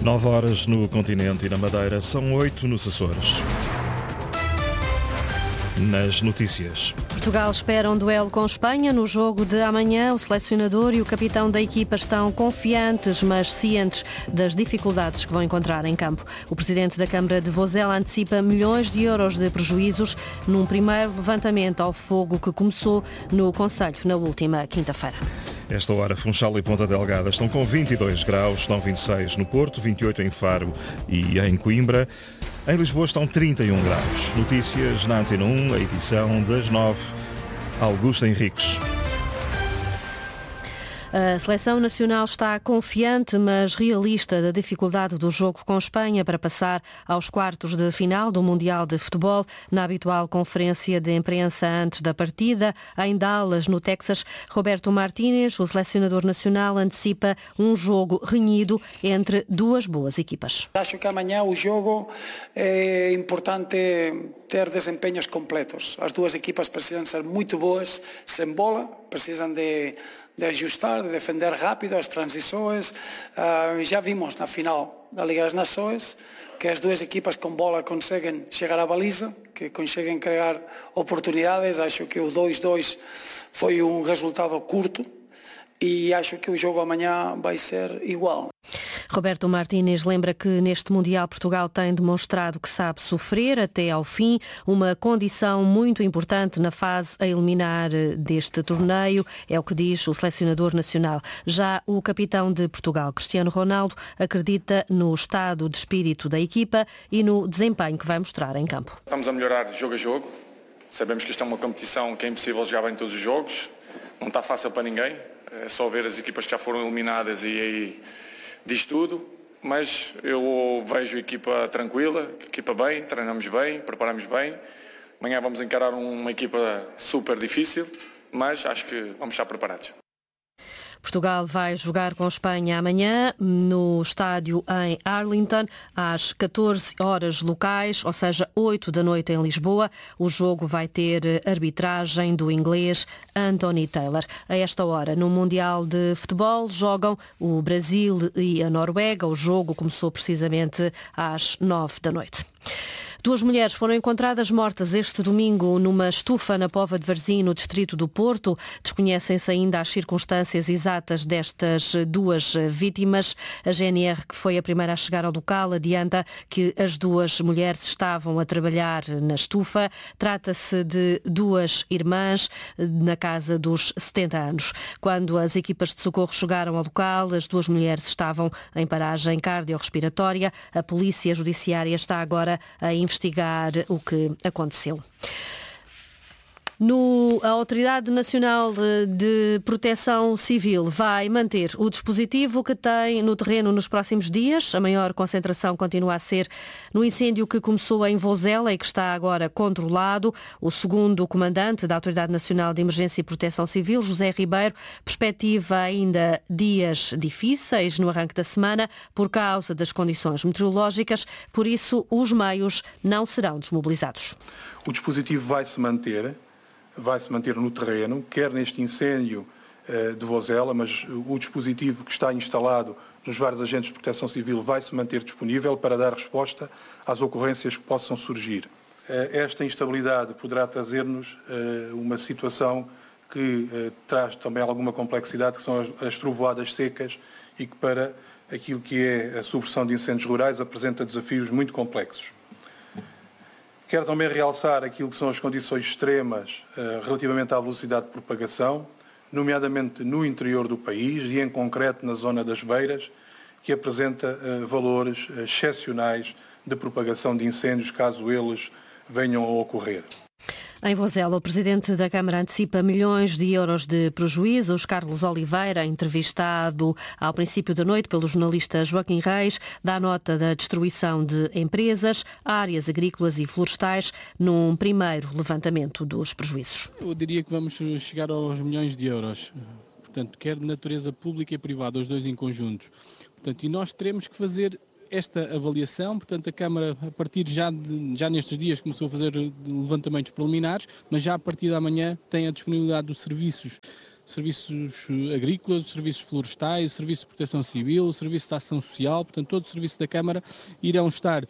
9 horas no continente e na Madeira, são 8 nos Açores. Nas notícias. Portugal espera um duelo com Espanha no jogo de amanhã. O selecionador e o capitão da equipa estão confiantes, mas cientes das dificuldades que vão encontrar em campo. O presidente da Câmara de Vozela antecipa milhões de euros de prejuízos num primeiro levantamento ao fogo que começou no concelho na última quinta-feira. Esta hora, Funchal e Ponta Delgada estão com 22 graus, estão 26 no Porto, 28 em Faro e em Coimbra. Em Lisboa estão 31 graus. Notícias na Antena 1, a edição das 9. Augusto Henriques. A seleção nacional está confiante, mas realista da dificuldade do jogo com Espanha para passar aos quartos de final do Mundial de Futebol. Na habitual conferência de imprensa antes da partida, em Dallas, no Texas, Roberto Martínez, o selecionador nacional, antecipa um jogo renhido entre duas boas equipas. Acho que amanhã o jogo é importante ter desempenhos completos. As duas equipas precisam ser muito boas sem bola, precisam de ajustar, de defender rápido as transições. Já vimos na final da Liga das Nações que as duas equipas com bola conseguem chegar à baliza, que conseguem criar oportunidades. Acho que o 2-2 foi um resultado curto e acho que o jogo amanhã vai ser igual. Roberto Martínez lembra que neste Mundial Portugal tem demonstrado que sabe sofrer até ao fim, uma condição muito importante na fase a eliminar deste torneio, é o que diz o selecionador nacional. Já o capitão de Portugal, Cristiano Ronaldo, acredita no estado de espírito da equipa e no desempenho que vai mostrar em campo. Estamos a melhorar jogo a jogo, sabemos que isto é uma competição que é impossível jogar bem todos os jogos, não está fácil para ninguém, é só ver as equipas que já foram eliminadas e aí diz tudo, mas eu vejo a equipa tranquila, a equipa bem, treinamos bem, preparamos bem. Amanhã vamos encarar uma equipa super difícil, mas acho que vamos estar preparados. Portugal vai jogar com Espanha amanhã no estádio em Arlington, às 14 horas locais, ou seja, 8 da noite em Lisboa. O jogo vai ter arbitragem do inglês Anthony Taylor. A esta hora, no Mundial de Futebol, jogam o Brasil e a Noruega. O jogo começou precisamente às 9 da noite. 2 mulheres foram encontradas mortas este domingo numa estufa na Póvoa de Varzim, no distrito do Porto. Desconhecem-se ainda as circunstâncias exatas destas 2 vítimas. A GNR, que foi a primeira a chegar ao local, adianta que as 2 mulheres estavam a trabalhar na estufa. Trata-se de 2 irmãs na casa dos 70 anos. Quando as equipas de socorro chegaram ao local, as 2 mulheres estavam em paragem cardiorrespiratória. A Polícia Judiciária está agora a investigar o que aconteceu. A Autoridade Nacional de Proteção Civil vai manter o dispositivo que tem no terreno nos próximos dias. A maior concentração continua a ser no incêndio que começou em Vozela e que está agora controlado. O segundo comandante da Autoridade Nacional de Emergência e Proteção Civil, José Ribeiro, perspectiva ainda dias difíceis no arranque da semana por causa das condições meteorológicas, por isso os meios não serão desmobilizados. O dispositivo vai se manter no terreno, quer neste incêndio de Vozela, mas o dispositivo que está instalado nos vários agentes de proteção civil vai se manter disponível para dar resposta às ocorrências que possam surgir. Esta instabilidade poderá trazer-nos uma situação que traz também alguma complexidade, que são as trovoadas secas e que para aquilo que é a supressão de incêndios rurais apresenta desafios muito complexos. Quero também realçar aquilo que são as condições extremas relativamente à velocidade de propagação, nomeadamente no interior do país e, em concreto, na zona das Beiras, que apresenta valores excepcionais de propagação de incêndios, caso eles venham a ocorrer. Em Vozela, o presidente da Câmara antecipa milhões de euros de prejuízos. Carlos Oliveira, entrevistado ao princípio da noite pelo jornalista Joaquim Reis, dá nota da destruição de empresas, áreas agrícolas e florestais num primeiro levantamento dos prejuízos. Eu diria que vamos chegar aos milhões de euros. Portanto, quer de natureza pública e privada, os dois em conjunto. Portanto, e nós teremos que fazer esta avaliação, portanto a Câmara a partir já nestes dias começou a fazer levantamentos preliminares, mas já a partir de amanhã tem a disponibilidade dos serviços serviços agrícolas, serviços florestais, serviço de proteção civil, serviço de ação social, portanto todo o serviço da Câmara irão estar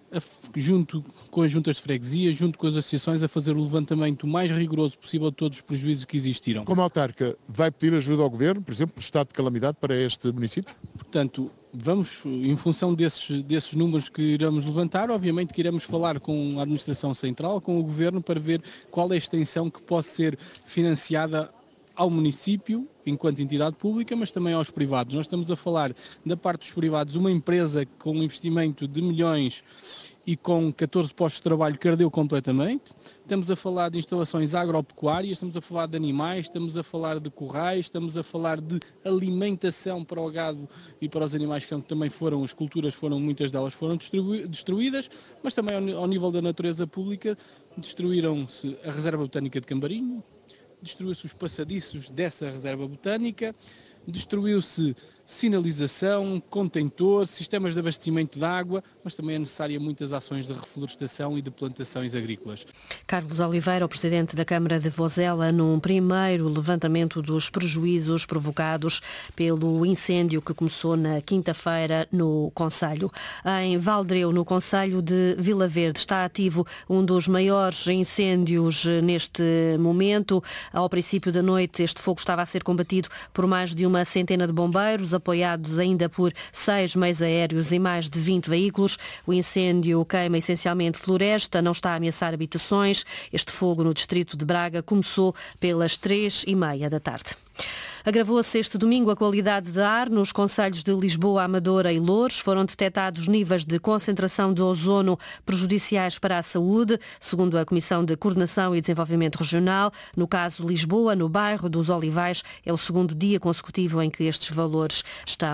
junto com as juntas de freguesia, junto com as associações, a fazer o levantamento mais rigoroso possível de todos os prejuízos que existiram. Como autarca, vai pedir ajuda ao Governo, por exemplo, por estado de calamidade para este município? Portanto, vamos, em função desses números que iremos levantar, obviamente que iremos falar com a Administração Central, com o Governo, para ver qual é a extensão que pode ser financiada ao município, enquanto entidade pública, mas também aos privados. Nós estamos a falar, da parte dos privados, uma empresa com um investimento de milhões e com 14 postos de trabalho que ardeu completamente. Estamos a falar de instalações agropecuárias, estamos a falar de animais, estamos a falar de currais, estamos a falar de alimentação para o gado e para os animais, que também foram, as culturas foram, muitas delas foram destruídas, mas também ao nível da natureza pública, destruíram-se a Reserva Botânica de Cambarinho, destruiu-se os passadiços dessa reserva botânica, destruiu-se sinalização, contentor, sistemas de abastecimento de água, mas também é necessária muitas ações de reflorestação e de plantações agrícolas. Carlos Oliveira, o presidente da Câmara de Vozela, num primeiro levantamento dos prejuízos provocados pelo incêndio que começou na quinta-feira no concelho. Em Valdreu, no concelho de Vila Verde, está ativo um dos maiores incêndios neste momento. Ao princípio da noite, este fogo estava a ser combatido por mais de uma centena de bombeiros, apoiados ainda por 6 meios aéreos e mais de 20 veículos. O incêndio queima essencialmente floresta, não está a ameaçar habitações. Este fogo no distrito de Braga começou pelas 3h30 da tarde. Agravou-se este domingo a qualidade de ar nos concelhos de Lisboa, Amadora e Loures. Foram detectados níveis de concentração de ozono prejudiciais para a saúde, segundo a Comissão de Coordenação e Desenvolvimento Regional. No caso Lisboa, no bairro dos Olivais, é o segundo dia consecutivo em que estes valores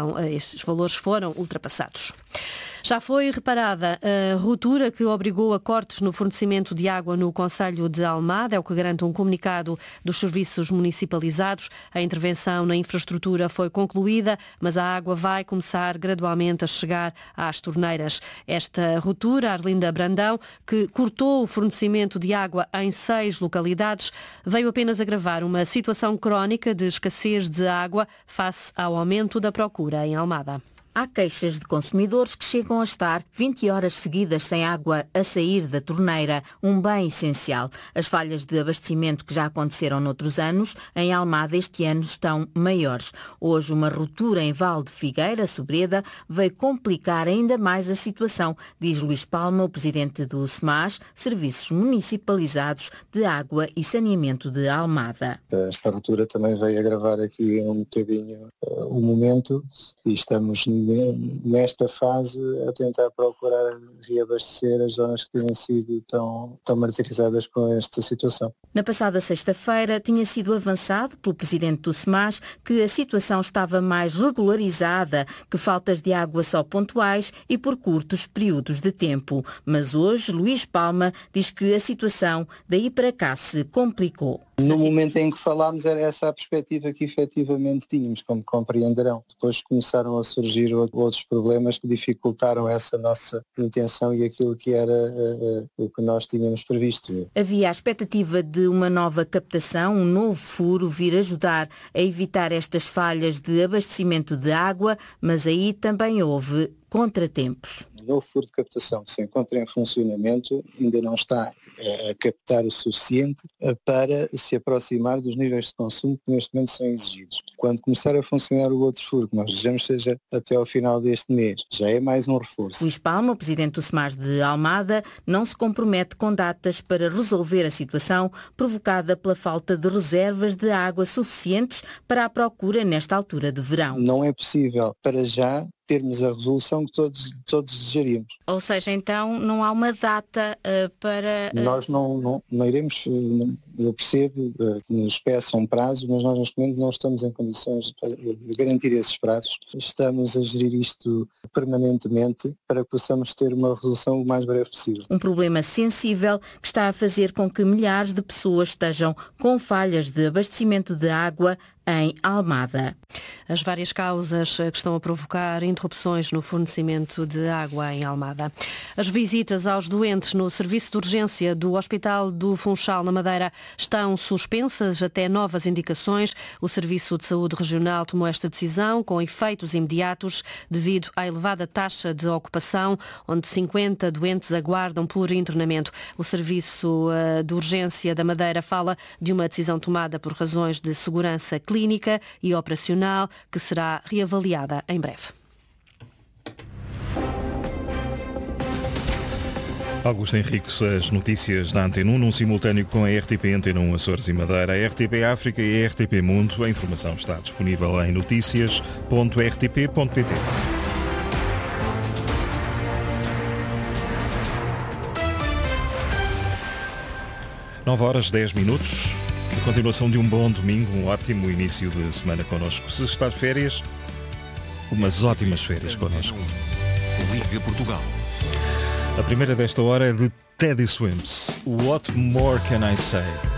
foram ultrapassados. Já foi reparada a ruptura que obrigou a cortes no fornecimento de água no concelho de Almada, é o que garante um comunicado dos serviços municipalizados. A intervenção na infraestrutura foi concluída, mas a água vai começar gradualmente a chegar às torneiras. Esta ruptura, Arlinda Brandão, que cortou o fornecimento de água em 6 localidades, veio apenas agravar uma situação crónica de escassez de água face ao aumento da procura em Almada. Há queixas de consumidores que chegam a estar 20 horas seguidas sem água a sair da torneira, um bem essencial. As falhas de abastecimento que já aconteceram noutros anos, em Almada este ano estão maiores. Hoje uma ruptura em Val de Figueira, Sobreda, veio complicar ainda mais a situação, diz Luís Palma, o presidente do SMAS, Serviços Municipalizados de Água e Saneamento de Almada. Esta ruptura também veio agravar aqui um bocadinho o momento e estamos nesta fase a tentar procurar reabastecer as zonas que tinham sido tão martirizadas com esta situação. Na passada sexta-feira tinha sido avançado pelo presidente do SMAS que a situação estava mais regularizada, que faltas de água só pontuais e por curtos períodos de tempo. Mas hoje Luís Palma diz que a situação daí para cá se complicou. No momento em que falámos era essa a perspectiva que efetivamente tínhamos, como compreenderão. Depois começaram a surgir outros problemas que dificultaram essa nossa intenção e aquilo que era o que nós tínhamos previsto. Havia a expectativa de uma nova captação, um novo furo vir ajudar a evitar estas falhas de abastecimento de água, mas aí também houve contratempos. O novo furo de captação que se encontra em funcionamento ainda não está a captar o suficiente para se aproximar dos níveis de consumo que neste momento são exigidos. Quando começar a funcionar o outro furo, que nós desejamos seja até ao final deste mês, já é mais um reforço. Luís Palma, o presidente do SMAS de Almada, não se compromete com datas para resolver a situação provocada pela falta de reservas de água suficientes para a procura nesta altura de verão. Não é possível, para já, termos a resolução que todos desejaríamos. Ou seja, então não há uma data para... Nós não iremos, eu percebo que nos peçam prazos, mas nós neste momento não estamos em condições de garantir esses prazos. Estamos a gerir isto permanentemente para que possamos ter uma resolução o mais breve possível. Um problema sensível que está a fazer com que milhares de pessoas estejam com falhas de abastecimento de água em Almada. As várias causas que estão a provocar interrupções no fornecimento de água em Almada. As visitas aos doentes no serviço de urgência do Hospital do Funchal, na Madeira, estão suspensas até novas indicações. O Serviço de Saúde Regional tomou esta decisão com efeitos imediatos devido à elevada taxa de ocupação, onde 50 doentes aguardam por internamento. O Serviço de Urgência da Madeira fala de uma decisão tomada por razões de segurança clínica e operacional, que será reavaliada em breve. Augusto Henriques, as notícias na Antena 1, num simultâneo com a RTP Antena 1 Açores e Madeira, a RTP África e a RTP Mundo. A informação está disponível em noticias.rtp.pt. Nove horas, 10 minutos. A continuação de um bom domingo, um ótimo início de semana connosco. Se está de férias, umas ótimas férias connosco. Liga Portugal. A primeira desta hora é de Teddy Swims. What More Can I Say?